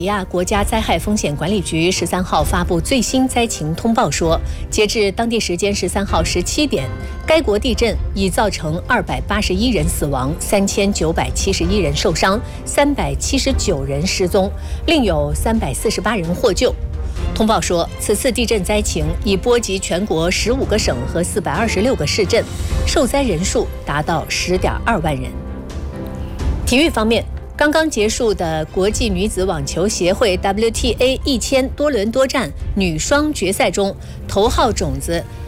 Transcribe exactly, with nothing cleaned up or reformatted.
亚国家灾害风险管理局十三号发布最新灾情通报说，截至当地时间十三号十七点，该国地震已造成二百八十一人死亡、三千九百七十一人受伤、三百七十九人失踪，另有三百四十八人获救。通报说，此次地震灾情已波及全国十五个省和四百二十六个市镇，受灾人数达到十点二万人。体育方面，刚刚结束的国际女子网球协会 W T A 一千多伦多站女双决赛中，头号种子